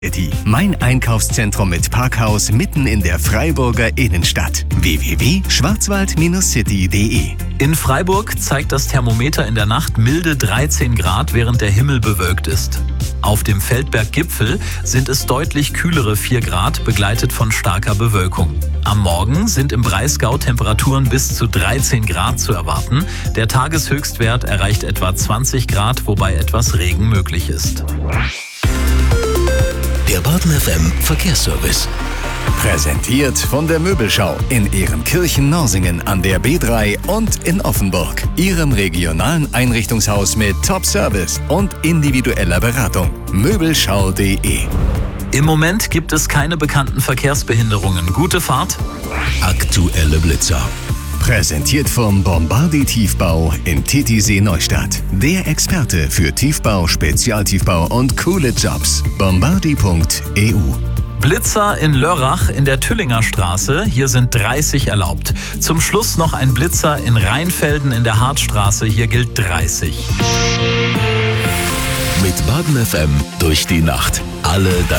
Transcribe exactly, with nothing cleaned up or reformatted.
City. Mein Einkaufszentrum mit Parkhaus mitten in der Freiburger Innenstadt. w w w punkt schwarzwald city punkt d e. In Freiburg zeigt das Thermometer in der Nacht milde dreizehn Grad, während der Himmel bewölkt ist. Auf dem Feldberg-Gipfel sind es deutlich kühlere vier Grad, begleitet von starker Bewölkung. Am Morgen sind im Breisgau Temperaturen bis zu dreizehn Grad zu erwarten. Der Tageshöchstwert erreicht etwa zwanzig Grad, wobei etwas Regen möglich ist. Der Baden F M Verkehrsservice. Präsentiert von der Möbelschau in Ehrenkirchen-Norsingen an der B drei und in Offenburg. Ihrem regionalen Einrichtungshaus mit Top-Service und individueller Beratung. Möbelschau punkt d e. Im Moment gibt es keine bekannten Verkehrsbehinderungen. Gute Fahrt. Aktuelle Blitzer. Präsentiert vom Bombardi Tiefbau in Titisee Neustadt. Der Experte für Tiefbau, Spezialtiefbau und coole Jobs. bombardi punkt e u. Blitzer in Lörrach in der Tüllinger Straße. Hier sind dreißig erlaubt. Zum Schluss noch ein Blitzer in Rheinfelden in der Hartstraße. Hier gilt dreißig. Mit Baden F M durch die Nacht. Alle deine